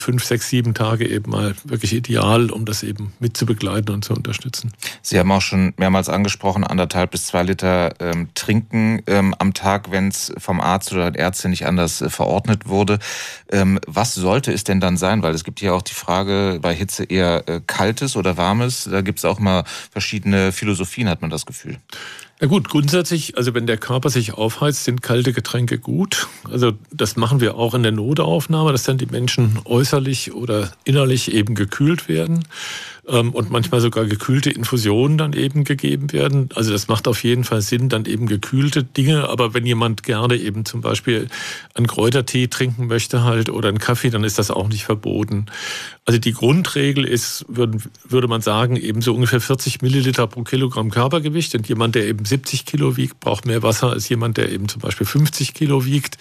5, 6, 7 Tage eben mal wirklich ideal, um das eben mit zu begleiten und zu unterstützen. Sie haben auch schon mehrmals angesprochen, 1,5 bis 2 Liter trinken am Tag, wenn es vom Arzt oder der Ärztin nicht anders verordnet wurde. Was sollte es denn dann sein? Weil es gibt ja auch die Frage, bei Hitze eher kaltes oder warmes. Da gibt es auch mal verschiedene Philosophien, hat man das Gefühl. Ja gut, grundsätzlich, also wenn der Körper sich aufheizt, sind kalte Getränke gut. Also das machen wir auch in der Notaufnahme, dass dann die Menschen äußerlich oder innerlich eben gekühlt werden und manchmal sogar gekühlte Infusionen dann eben gegeben werden. Also das macht auf jeden Fall Sinn, dann eben gekühlte Dinge. Aber wenn jemand gerne eben zum Beispiel einen Kräutertee trinken möchte halt oder einen Kaffee, dann ist das auch nicht verboten. Also die Grundregel ist, würde man sagen, eben so ungefähr 40 Milliliter pro Kilogramm Körpergewicht. Und jemand, der eben 70 Kilo wiegt, braucht mehr Wasser als jemand, der eben zum Beispiel 50 Kilo wiegt.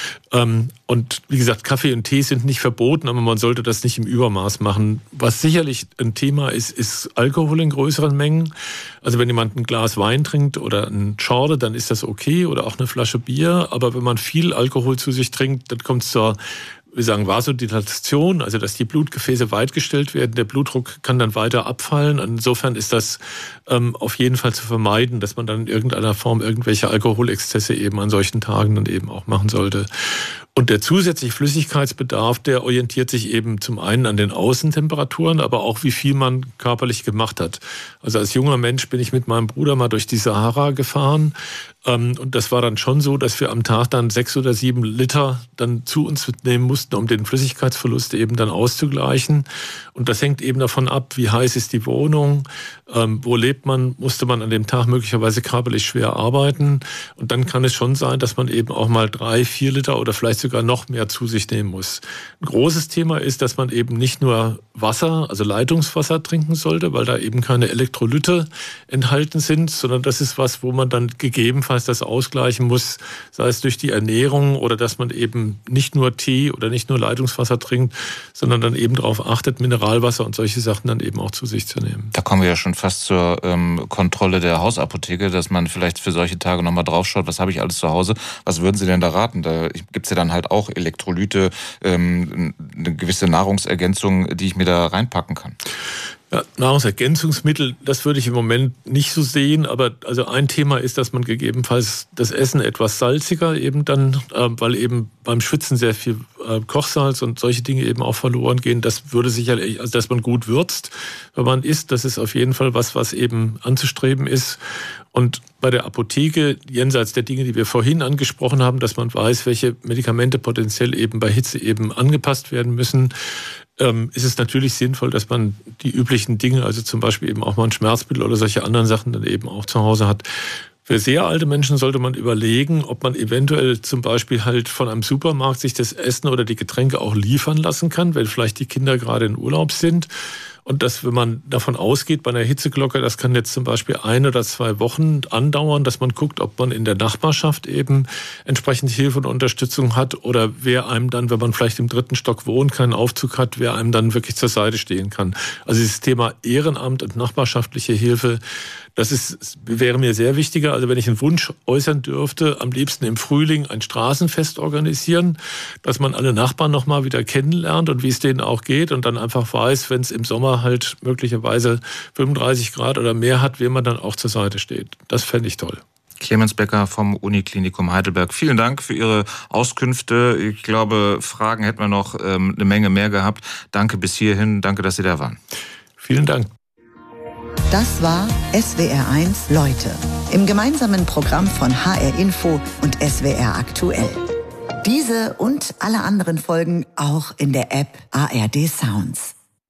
Und wie gesagt, Kaffee und Tee sind nicht verboten, aber man sollte das nicht im Übermaß machen. Was sicherlich ein Thema ist Alkohol in größeren Mengen. Also wenn jemand ein Glas Wein trinkt oder ein Schorle, dann ist das okay, oder auch eine Flasche Bier. Aber wenn man viel Alkohol zu sich trinkt, dann kommt es zur, wir sagen, Vasodilatation, also dass die Blutgefäße weitgestellt werden. Der Blutdruck kann dann weiter abfallen. Insofern ist das auf jeden Fall zu vermeiden, dass man dann in irgendeiner Form irgendwelche Alkoholexzesse eben an solchen Tagen dann eben auch machen sollte. Und der zusätzliche Flüssigkeitsbedarf, der orientiert sich eben zum einen an den Außentemperaturen, aber auch wie viel man körperlich gemacht hat. Also als junger Mensch bin ich mit meinem Bruder mal durch die Sahara gefahren. Und das war dann schon so, dass wir am Tag dann 6 oder 7 Liter dann zu uns mitnehmen mussten, um den Flüssigkeitsverlust eben dann auszugleichen. Und das hängt eben davon ab, wie heiß ist die Wohnung, wo lebt man, musste man an dem Tag möglicherweise körperlich schwer arbeiten. Und dann kann es schon sein, dass man eben auch mal 3, 4 Liter oder vielleicht sogar noch mehr zu sich nehmen muss. Ein großes Thema ist, dass man eben nicht nur Wasser, also Leitungswasser trinken sollte, weil da eben keine Elektrolyte enthalten sind, sondern das ist was, wo man dann gegebenenfalls das ausgleichen muss, sei es durch die Ernährung oder dass man eben nicht nur Tee oder nicht nur Leitungswasser trinkt, sondern dann eben darauf achtet, Mineralwasser und solche Sachen dann eben auch zu sich zu nehmen. Da kommen wir ja schon fast zur Kontrolle der Hausapotheke, dass man vielleicht für solche Tage nochmal drauf schaut, was habe ich alles zu Hause, was würden Sie denn da raten? Da gibt es ja dann halt auch Elektrolyte, eine gewisse Nahrungsergänzung, die ich mir da reinpacken kann. Ja, Nahrungsergänzungsmittel, das würde ich im Moment nicht so sehen, aber also ein Thema ist, dass man gegebenenfalls das Essen etwas salziger eben dann, weil eben beim Schwitzen sehr viel Kochsalz und solche Dinge eben auch verloren gehen. Das würde sicherlich, also dass man gut würzt, wenn man isst, das ist auf jeden Fall was eben anzustreben ist. Und bei der Apotheke, jenseits der Dinge, die wir vorhin angesprochen haben, dass man weiß, welche Medikamente potenziell eben bei Hitze eben angepasst werden müssen, ist es natürlich sinnvoll, dass man die üblichen Dinge, also zum Beispiel eben auch mal ein Schmerzmittel oder solche anderen Sachen dann eben auch zu Hause hat. Für sehr alte Menschen sollte man überlegen, ob man eventuell zum Beispiel halt von einem Supermarkt sich das Essen oder die Getränke auch liefern lassen kann, wenn vielleicht die Kinder gerade in Urlaub sind. Und dass, wenn man davon ausgeht, bei einer Hitzeglocke, das kann jetzt zum Beispiel 1 oder 2 Wochen andauern, dass man guckt, ob man in der Nachbarschaft eben entsprechend Hilfe und Unterstützung hat oder wer einem dann, wenn man vielleicht im 3. Stock wohnt, keinen Aufzug hat, wer einem dann wirklich zur Seite stehen kann. Also dieses Thema Ehrenamt und nachbarschaftliche Hilfe, wäre mir sehr wichtiger. Also wenn ich einen Wunsch äußern dürfte, am liebsten im Frühling ein Straßenfest organisieren, dass man alle Nachbarn noch mal wieder kennenlernt und wie es denen auch geht und dann einfach weiß, wenn es im Sommer halt möglicherweise 35 Grad oder mehr hat, wem man dann auch zur Seite steht. Das fände ich toll. Clemens Becker vom Uniklinikum Heidelberg. Vielen Dank für Ihre Auskünfte. Ich glaube, Fragen hätten wir noch eine Menge mehr gehabt. Danke bis hierhin. Danke, dass Sie da waren. Vielen Dank. Das war SWR1 Leute im gemeinsamen Programm von HR Info und SWR Aktuell. Diese und alle anderen Folgen auch in der App ARD Sounds.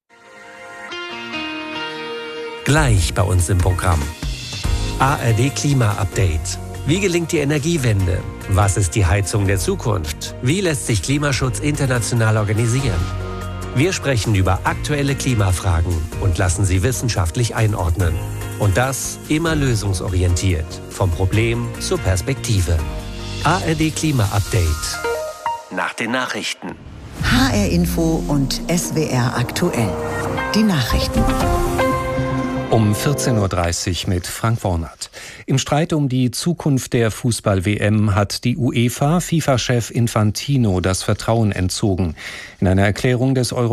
Gleich bei uns im Programm. ARD Klima Update. Wie gelingt die Energiewende? Was ist die Heizung der Zukunft? Wie lässt sich Klimaschutz international organisieren? Wir sprechen über aktuelle Klimafragen und lassen sie wissenschaftlich einordnen. Und das immer lösungsorientiert. Vom Problem zur Perspektive. ARD Klima Update. Nach den Nachrichten. HR Info und SWR Aktuell. Die Nachrichten. Um 14.30 Uhr mit Frank Wornert. Im Streit um die Zukunft der Fußball-WM hat die UEFA FIFA-Chef Infantino das Vertrauen entzogen. In einer Erklärung des